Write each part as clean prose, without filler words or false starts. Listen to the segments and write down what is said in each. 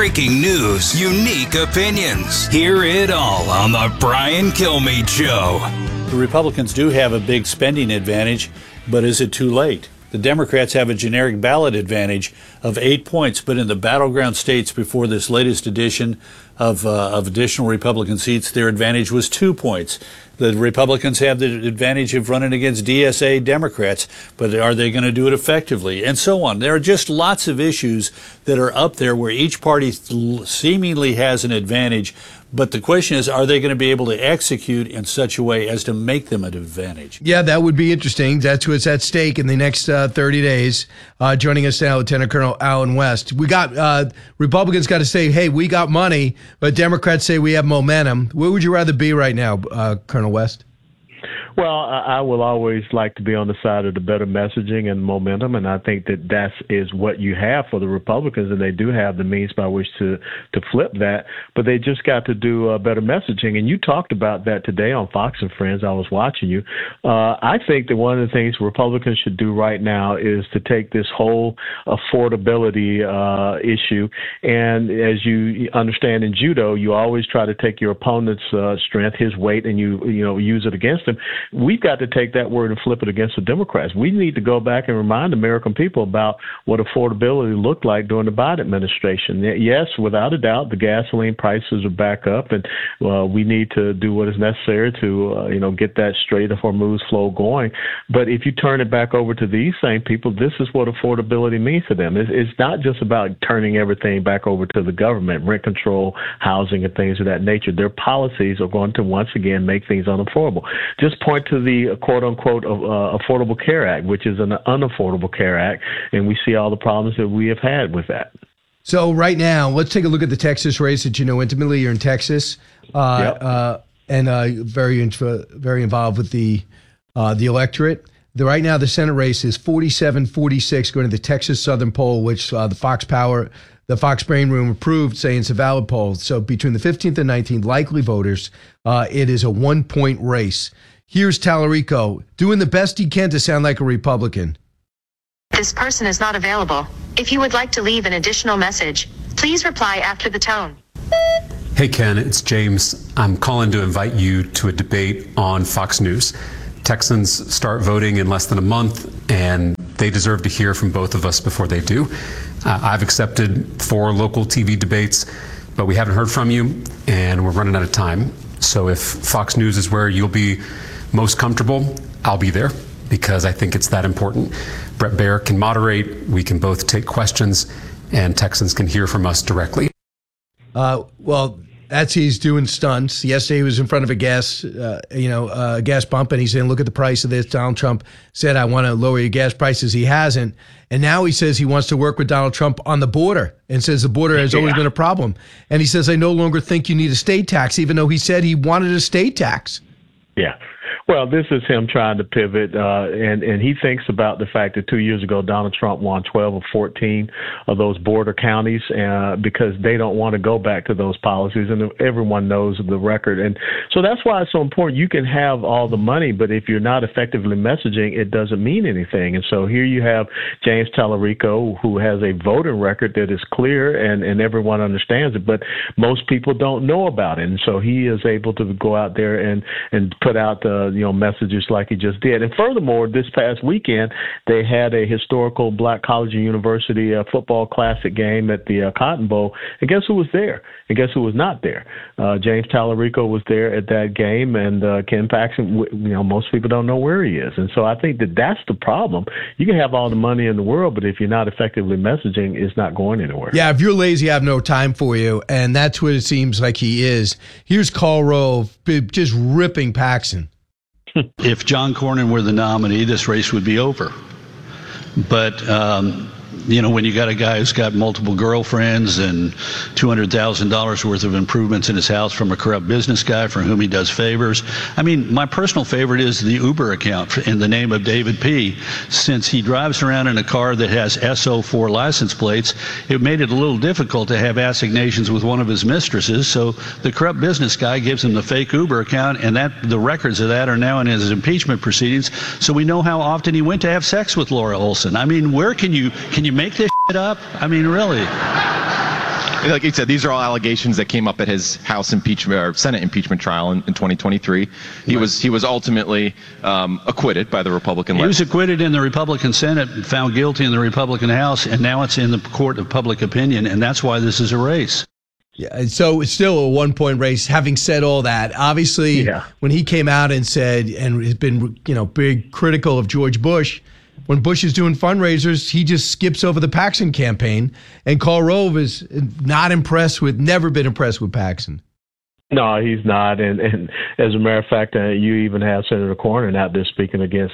Breaking news, unique opinions. Hear it all on The Brian Kilmeade Show. The Republicans do have a big spending advantage, but is it too late? The Democrats have a generic ballot advantage of 8 points, but in the battleground states before this latest edition of additional Republican seats, their advantage was 2 points. The Republicans have the advantage of running against DSA Democrats, but are they going to do it effectively? And so on. There are just lots of issues that are up there where each party seemingly has an advantage, but the question is, are they going to be able to execute in such a way as to make them an advantage? Yeah, that would be interesting. That's what's at stake in the next 30 days. Joining us now, Lieutenant Colonel Allen West. We got Republicans got to say, hey, we got money, but Democrats say we have momentum. Where would you rather be right now, Colonel West? Well, I will always like to be on the side of the better messaging and momentum, and I think that is what you have for the Republicans, and they do have the means by which to flip that, but they just got to do better messaging, and you talked about that today on Fox and Friends. I was watching you. I think that one of the things Republicans should do right now is to take this whole affordability issue, and as you understand in judo, you always try to take your opponent's strength, his weight, and you use it against him. We've got to take that word and flip it against the Democrats. We need to go back and remind American people about what affordability looked like during the Biden administration. Yes, without a doubt, the gasoline prices are back up, and we need to do what is necessary to, get that Strait of Hormuz flow going. But if you turn it back over to these same people, this is what affordability means to them. It's not just about turning everything back over to the government, rent control, housing, and things of that nature. Their policies are going to once again make things unaffordable. Just point to the quote-unquote Affordable Care Act, which is an unaffordable care act, and we see all the problems that we have had with that. So right now, let's take a look at the Texas race that you know intimately. You're in Texas, and very involved with the electorate. Right now, the Senate race is 47-46 going to the Texas Southern poll, which the Fox Brain Room approved, saying it's a valid poll. So between the 15th and 19th likely voters, it is a 1-point race. Here's Tallarico doing the best he can to sound like a Republican. This person is not available. If you would like to leave an additional message, please reply after the tone. Hey, Ken, it's James. I'm calling to invite you to a debate on Fox News. Texans start voting in less than a month, and they deserve to hear from both of us before they do. I've accepted 4 local TV debates, but we haven't heard from you, and we're running out of time. So if Fox News is where you'll be most comfortable, I'll be there, because I think it's that important. Bret Baier can moderate, we can both take questions, and Texans can hear from us directly. He's doing stunts. Yesterday he was in front of a gas pump, and he's saying, look at the price of this. Donald Trump said, I want to lower your gas prices. He hasn't. And now he says he wants to work with Donald Trump on the border, and says the border has always been a problem. And he says, I no longer think you need a state tax, even though he said he wanted a state tax. Yeah. Well, this is him trying to pivot, and he thinks about the fact that 2 years ago, Donald Trump won 12 or 14 of those border counties because they don't want to go back to those policies, and everyone knows the record. And so that's why it's so important. You can have all the money, but if you're not effectively messaging, it doesn't mean anything. And so here you have James Tallarico, who has a voting record that is clear, and everyone understands it, but most people don't know about it. And so he is able to go out there and put out messages like he just did. And furthermore, this past weekend, they had a historical Black College and University football classic game at the Cotton Bowl. And guess who was there? And guess who was not there? James Tallarico was there at that game, and Ken Paxton, most people don't know where he is. And so I think that's the problem. You can have all the money in the world, but if you're not effectively messaging, it's not going anywhere. Yeah, if you're lazy, I have no time for you. And that's what it seems like he is. Here's Karl Rove just ripping Paxton. If John Cornyn were the nominee, this race would be over. But, when you got a guy who's got multiple girlfriends and $200,000 worth of improvements in his house from a corrupt business guy for whom he does favors. I mean, my personal favorite is the Uber account in the name of David P. Since he drives around in a car that has SO4 license plates, it made it a little difficult to have assignations with one of his mistresses. So the corrupt business guy gives him the fake Uber account, and the records of that are now in his impeachment proceedings. So we know how often he went to have sex with Laura Olson. I mean, where can you make this shit up? I mean, really. like you said, these are all allegations that came up at his House impeachment or Senate impeachment trial in 2023. He was ultimately acquitted by the Republican. He was acquitted in the Republican Senate, found guilty in the Republican House, and now it's in the court of public opinion, and that's why this is a race. Yeah, so it's still a 1-point race. Having said all that, obviously, when he came out and said, and has been, big critical of George Bush, when Bush is doing fundraisers, he just skips over the Paxson campaign, and Karl Rove is never been impressed with Paxson. No, he's not. And as a matter of fact, you even have Senator Cornyn out there speaking against,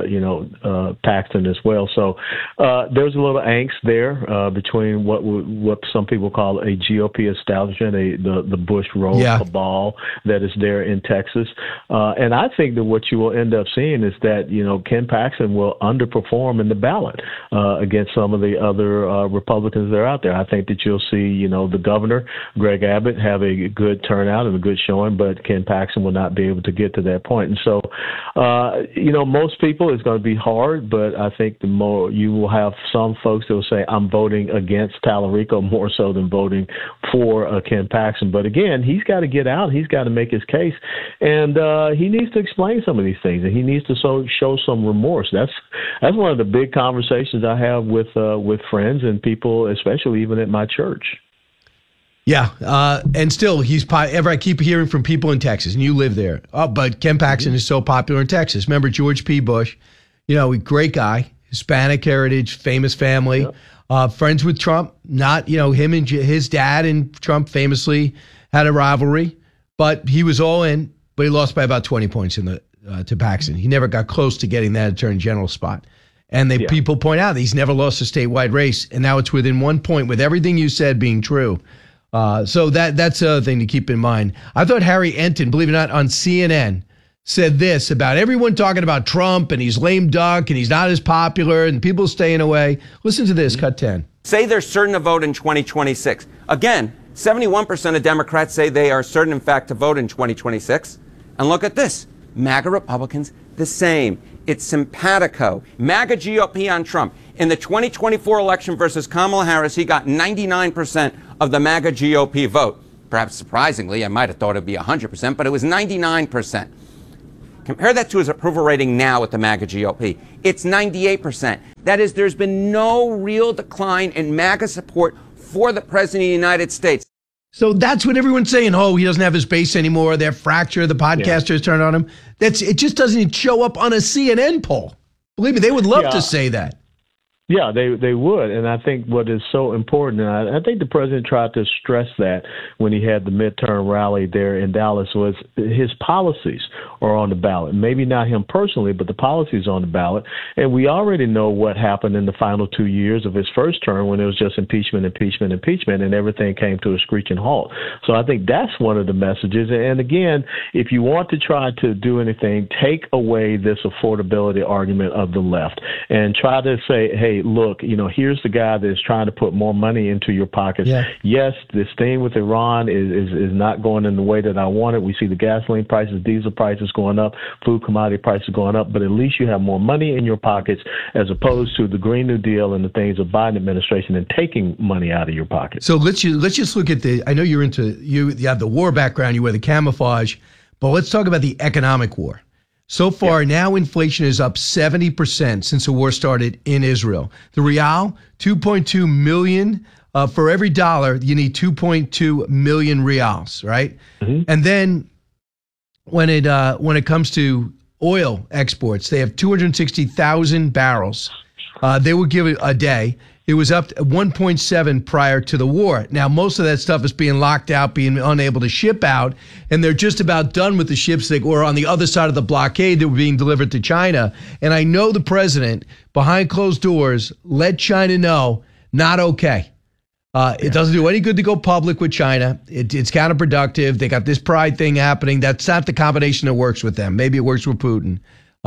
Paxton as well. So there's a little angst there between what some people call a GOP establishment, the Bush-Rove cabal that is there in Texas. And I think that what you will end up seeing is that, Ken Paxton will underperform in the ballot against some of the other Republicans that are out there. I think that you'll see, the governor, Greg Abbott, have a good turnout and a good showing, but Ken Paxton will not be able to get to that point. And so, most people, it's going to be hard, but I think the more you will have some folks that will say, I'm voting against Tallarico more so than voting for Ken Paxton. But again, he's got to get out. He's got to make his case. And he needs to explain some of these things, and he needs to show some remorse. That's one of the big conversations I have with friends and people, especially even at my church. Yeah, and still, I keep hearing from people in Texas, and you live there. Oh, but Ken Paxton is so popular in Texas. Remember George P. Bush? Great guy, Hispanic heritage, famous family, friends with Trump. Not, him and his dad and Trump famously had a rivalry, but he was all in. But he lost by about 20 points to Paxton. He never got close to getting that attorney general spot. And people point out that he's never lost a statewide race, and now it's within 1 point with everything you said being true. So that's the other thing to keep in mind. I thought Harry Enton, believe it or not, on CNN said this about everyone talking about Trump and he's lame duck and he's not as popular and people staying away. Listen to this, cut 10. Say they're certain to vote in 2026. Again, 71% of Democrats say they are certain, in fact, to vote in 2026. And look at this. MAGA Republicans, the same. It's simpatico. MAGA GOP on Trump. In the 2024 election versus Kamala Harris, he got 99% of the MAGA GOP vote. Perhaps surprisingly, I might have thought it would be 100%, but it was 99%. Compare that to his approval rating now with the MAGA GOP. It's 98%. That is, there's been no real decline in MAGA support for the President of the United States. So that's what everyone's saying. Oh, he doesn't have his base anymore. They're fractured. The podcasters turned on him. It just doesn't show up on a CNN poll. Believe me, they would love to say that. Yeah, they would. And I think what is so important, and I think the president tried to stress that when he had the midterm rally there in Dallas, was his policies are on the ballot. Maybe not him personally, but the policies on the ballot. And we already know what happened in the final 2 years of his first term when it was just impeachment, and everything came to a screeching halt. So I think that's one of the messages. And again, if you want to try to do anything, take away this affordability argument of the left and try to say, hey, look, here's the guy that's trying to put more money into your pockets. Yeah. Yes, this thing with Iran is not going in the way that I wanted. We see the gasoline prices, diesel prices going up, food commodity prices going up, but at least you have more money in your pockets as opposed to the Green New Deal and the things of Biden administration and taking money out of your pocket. So let's just look at I know you have the war background, you wear the camouflage, but let's talk about the economic war. So far, now inflation is up 70% since the war started in Israel. The real, 2.2 million. For every dollar, you need 2.2 million reals, right? Mm-hmm. And then when it comes to oil exports, they have 260,000 barrels. They would give it a day. It was up to 1.7 prior to the war. Now, most of that stuff is being locked out, being unable to ship out, and they're just about done with the ships that were on the other side of the blockade that were being delivered to China. And I know the president, behind closed doors, let China know, not okay. It doesn't do any good to go public with China. It's counterproductive. They got this pride thing happening. That's not the combination that works with them. Maybe it works with Putin.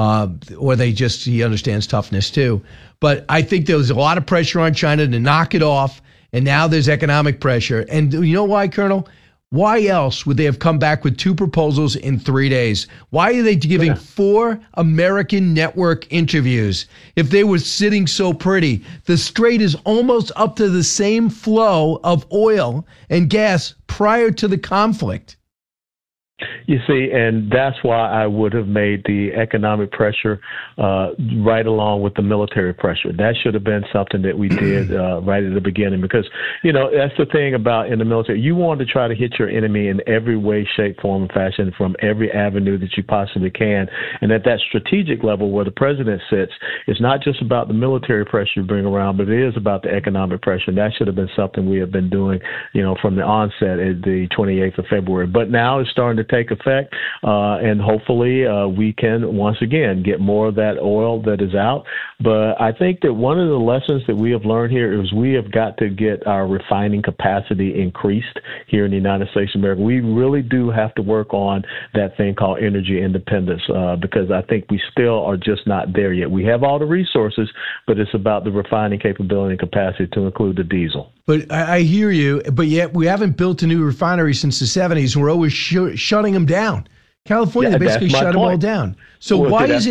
Or he understands toughness too. But I think there was a lot of pressure on China to knock it off, and now there's economic pressure. And you know why, Colonel? Why else would they have come back with 2 proposals in 3 days? Why are they giving 4 American network interviews if they were sitting so pretty? The Strait is almost up to the same flow of oil and gas prior to the conflict. You see, and that's why I would have made the economic pressure right along with the military pressure. That should have been something that we did right at the beginning, because, you know, that's the thing about in the military. You want to try to hit your enemy in every way, shape, form, and fashion from every avenue that you possibly can. And at that strategic level where the president sits, it's not just about the military pressure you bring around, but it is about the economic pressure. And that should have been something we have been doing, you know, from the onset at the 28th of February. But now it's starting to take effect, and hopefully we can once again get more of that oil that is out. But I think that one of the lessons that we have learned here is we have got to get our refining capacity increased here in the United States of America. We really do have to work on that thing called energy independence, because I think we still are just not there yet. We have all the resources, but it's about the refining capability and capacity to include the diesel. But I hear you, but yet we haven't built a new refinery since the 70s, and we're always shutting them down. California basically shut them all down. So why is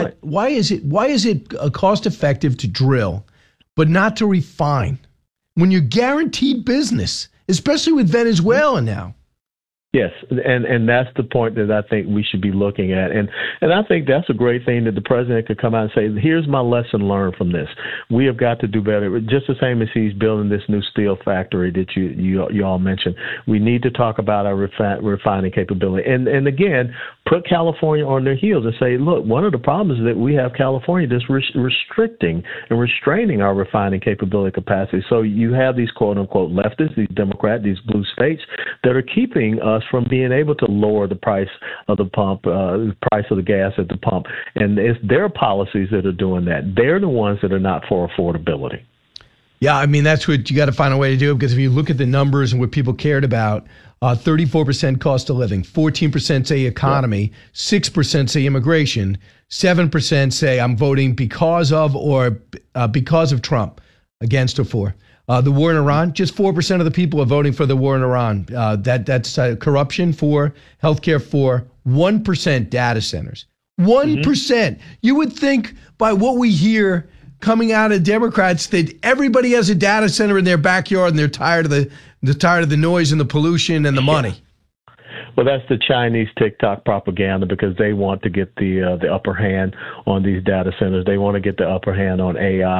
it cost effective to drill, but not to refine when you're guaranteed business, especially with Venezuela now? Yes, and that's the point that I think we should be looking at. And I think that's a great thing that the president could come out and say, here's my lesson learned from this. We have got to do better. Just the same as he's building this new steel factory that you all mentioned. We need to talk about our refining capability. And again, put California on their heels and say, look, one of the problems is that we have California that's restricting and restraining our refining capability capacity. So you have these quote-unquote leftists, these Democrats, these blue states that are keeping us from being able to lower the price of the pump, the price of the gas at the pump. And it's their policies that are doing that. They're the ones that are not for affordability. Yeah, I mean, that's what you got to find a way to do, because if you look at the numbers and what people cared about, 34% cost of living, 14% say economy, 6% say immigration, 7% say I'm voting because of or because of Trump, against or for. The war in Iran, just 4% of the people are voting for the war in Iran. That's corruption for, healthcare for, 1% data centers. 1%. You would think by what we hear coming out of Democrats that everybody has a data center in their backyard and they're tired of the noise and the pollution and the money. Well, that's the Chinese TikTok propaganda, because they want to get the upper hand on these data centers. They want to get the upper hand on AI.